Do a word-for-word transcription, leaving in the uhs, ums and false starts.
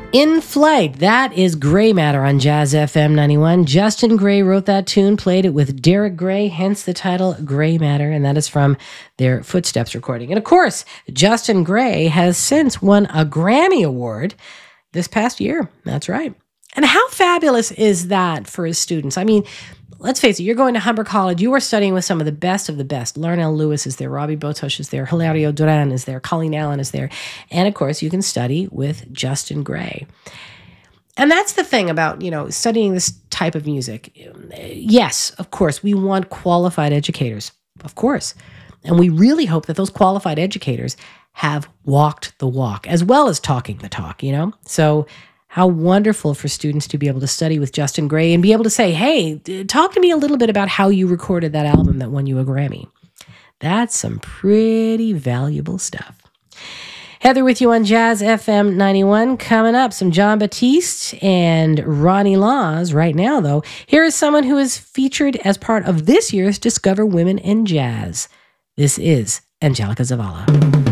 In Flight, that is Gray Matter on Jazz F M ninety-one. Justin Gray wrote that tune, played it with Derek Gray, hence the title Gray Matter, and that is from their Footsteps recording. And of course, Justin Gray has since won a Grammy Award this past year. That's right. And how fabulous is that for his students? I mean, let's face it, you're going to Humber College, you are studying with some of the best of the best. Larnell Lewis is there, Robbie Botosh is there, Hilario Duran is there, Colleen Allen is there. And of course, you can study with Justin Gray. And that's the thing about, you know, studying this type of music. Yes, of course, we want qualified educators, of course. And we really hope that those qualified educators have walked the walk as well as talking the talk, you know? So how wonderful for students to be able to study with Justin Gray and be able to say, hey, talk to me a little bit about how you recorded that album that won you a Grammy. That's some pretty valuable stuff. Heather with you on Jazz F M ninety-one. Coming up, some Jon Batiste and Ronnie Laws. Right now, though, here is someone who is featured as part of this year's Discover Women in Jazz. This is Angelica Zavala.